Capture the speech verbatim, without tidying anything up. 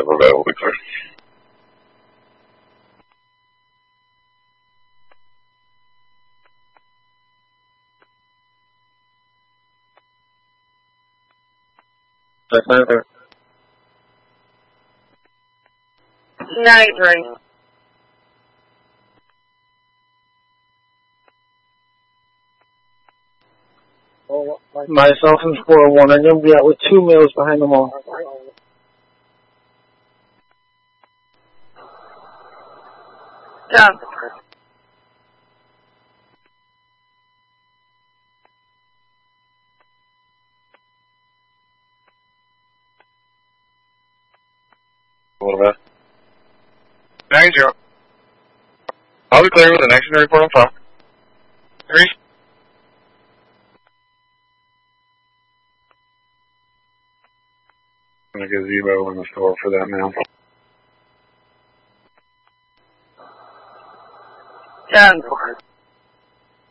that will be clear. ninety-three. ninety-three. Myself and four one. I'm going to be out with two males behind them all. Done. What about? nine zero. I'll be clear with an action report on file. Three. I'm going to get Zebo in the store for that now. Done.